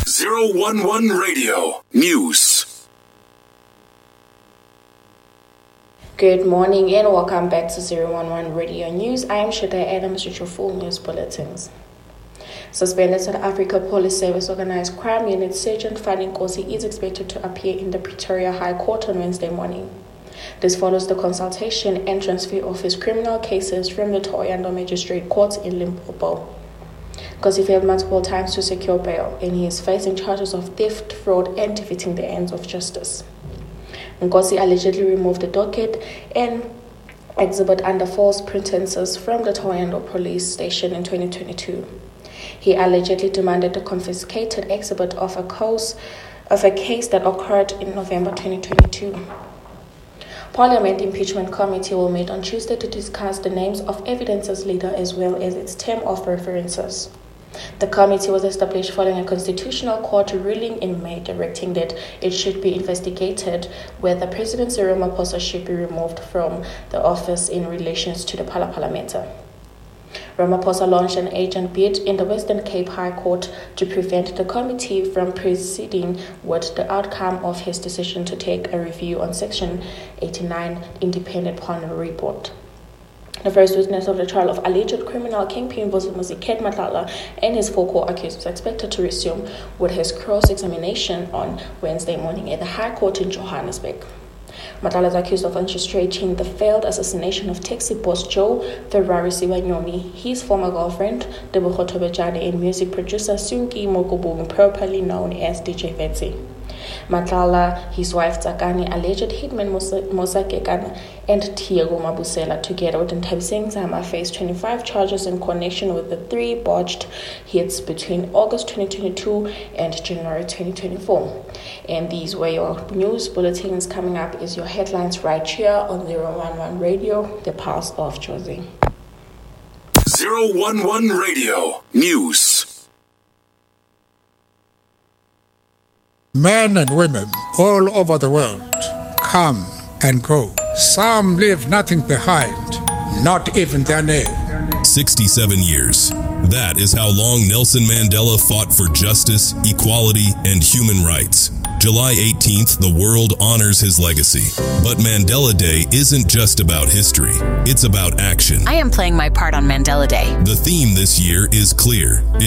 011 Radio News. Good morning and welcome back to 011 Radio News. I am Shada Adams with your full news bulletins. Suspended South Africa Police Service Organized Crime Unit Sergeant Fanny Nkosi is expected to appear in the Pretoria High Court on Wednesday morning. This follows the consultation and transfer of his criminal cases from the Thohoyandou Magistrate Court in Limpopo. Nkosi failed multiple times to secure bail, and he is facing charges of theft, fraud, and defeating the ends of justice. Nkosi allegedly removed the docket and exhibit under false pretenses from the Thohoyandou police station in 2022. He allegedly demanded the confiscated exhibit of a case that occurred in November 2022. Parliament Impeachment Committee will meet on Tuesday to discuss the names of evidence's leader as well as its term of references. The committee was established following a constitutional court ruling in May directing that it should be investigated whether President Cyril Ramaphosa should be removed from the office in relation to the Phala matter. Ramaphosa launched an agent bid in the Western Cape High Court to prevent the committee from proceeding with the outcome of his decision to take a review on Section 89 independent panel report. The first witness of the trial of alleged criminal kingpin Vusimuzi Ken Matlala and his four co-accused was expected to resume with his cross-examination on Wednesday morning at the High Court in Johannesburg. Matlala is accused of orchestrating the failed assassination of taxi boss Joe Ferrari Siwanyomi, his former girlfriend, Tebogo Tobejane, and music producer Sunki Mokobong, properly known as DJ Vetsi. Matlala, his wife Tsakani, alleged hitman Mosa Kekana, and Tiago Mabusela, together with Ntabiseng Zama, faced 25 charges in connection with the 3 botched hits between August 2022 and January 2024. And these were your news bulletins. Coming up is your headlines right here on 011 Radio, the Pulse of Jozi. 011 Radio News. Men and women all over the world come and go. Some leave nothing behind, not even their name. 67 years. That is how long Nelson Mandela fought for justice, equality, and human rights. July 18th, the world honors his legacy. But Mandela Day isn't just about history. It's about action. I am playing my part on Mandela Day. The theme this year is clear.